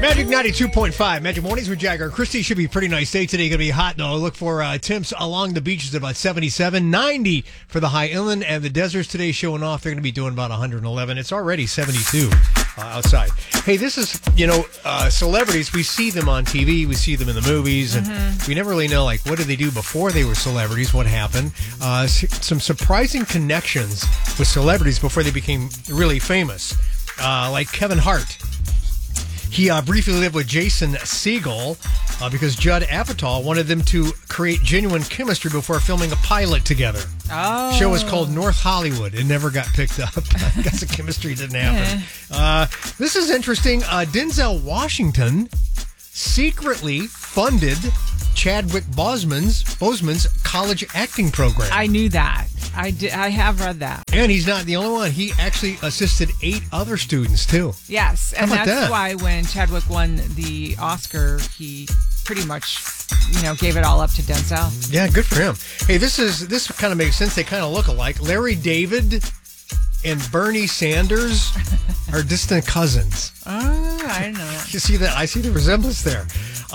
Magic 92.5. Magic Mornings with Jagger. Christy, should be a pretty nice day today. Going to be hot, though. Look for temps along the beaches at about 77, 90 for the high inland, and the deserts today showing off. They're going to be doing about 111. It's already 72 outside. Hey, this is, celebrities. We see them on TV. We see them in the movies, and we never really know, what did they do before they were celebrities? What happened? Some surprising connections with celebrities before they became really famous, like Kevin Hart. He briefly lived with Jason Segel because Judd Apatow wanted them to create genuine chemistry before filming a pilot together. Oh. The show was called North Hollywood. It never got picked up. I guess the chemistry didn't happen. This is interesting. Denzel Washington secretly funded Chadwick Boseman's college acting program. I knew that. I have read that. And he's not the only one. He actually assisted 8 other students, too. Yes, and How about that's that? why when Chadwick won the Oscar, he pretty much, gave it all up to Denzel. Yeah, good for him. Hey, this kind of makes sense. They kind of look alike. Larry David and Bernie Sanders are distant cousins. Oh, I didn't know that. You see that? I see the resemblance there.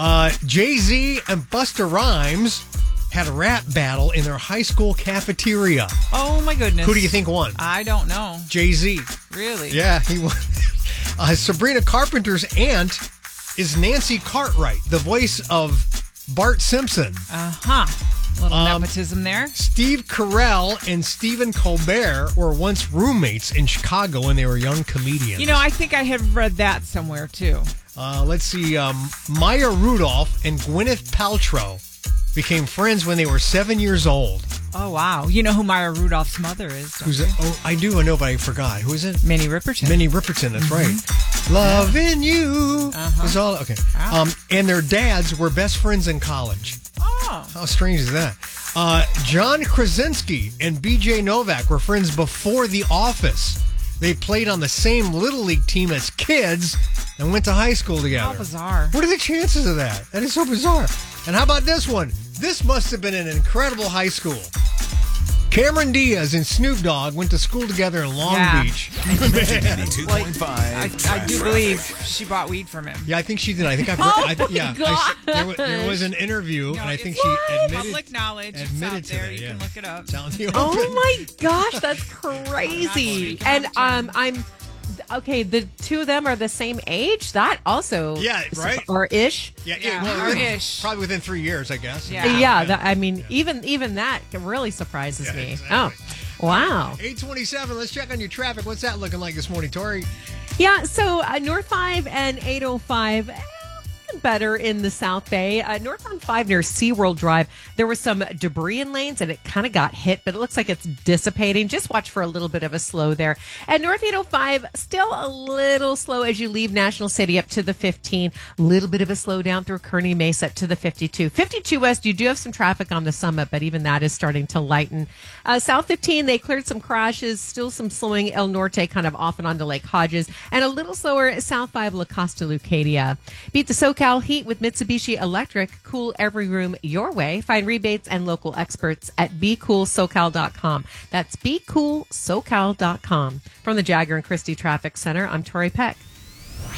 Jay-Z and Busta Rhymes had a rap battle in their high school cafeteria. Oh, my goodness. Who do you think won? I don't know. Jay-Z. Really? Yeah, he won. Sabrina Carpenter's aunt is Nancy Cartwright, the voice of Bart Simpson. Uh-huh. A little nepotism there. Steve Carell and Stephen Colbert were once roommates in Chicago when they were young comedians. I think I have read that somewhere, too. Let's see. Maya Rudolph and Gwyneth Paltrow became friends when they were 7 years old. Oh, wow. You know who Maya Rudolph's mother is? Who's it? Oh, I do. I know, but I forgot. Who is it? Minnie Riperton. Minnie Riperton. That's right. Loving you is all. Okay. Wow. And their dads were best friends in college. Oh. How strange is that? John Krasinski and B.J. Novak were friends before The Office. They played on the same Little League team as kids and went to high school together. How bizarre. What are the chances of that? That is so bizarre. And how about this one? This must have been an incredible high school. Cameron Diaz and Snoop Dogg went to school together in Long Beach. Magic 92.5. I do believe she bought weed from him. Yeah, I think she did. I think I've God. there was an interview, and I think it's she admitted. public knowledge. It's admitted out to there. that, You yeah. can look it up. It's out in the open. Oh my gosh, that's crazy. And I'm okay. The two of them are the same age. That also, Yeah, right? or ish. Yeah, well, or within- ish. Probably within 3 years, I guess. Yeah. Yeah, even that really surprises Yeah, me. exactly. Oh, wow. 827. Let's check on your traffic. What's that looking like this morning, Tori? Yeah, so North 5 and 805, better in the South Bay. Northbound 5 near SeaWorld Drive, there was some debris in lanes and it kind of got hit, but it looks like it's dissipating. Just watch for a little bit of a slow there. At North 805, still a little slow as you leave National City up to the 15. A little bit of a slowdown through Kearney Mesa to the 52. 52 West, you do have some traffic on the Summit, but even that is starting to lighten. South 15, they cleared some crashes, still some slowing El Norte kind of off and onto Lake Hodges, and a little slower South 5 La Costa Lucadia. Beat the SoCal heat with Mitsubishi Electric. Cool every room your way. Find rebates and local experts at BeCoolSoCal.com. That's BeCoolSoCal.com. From the Jagger and Christie Traffic Center, I'm Tori Peck.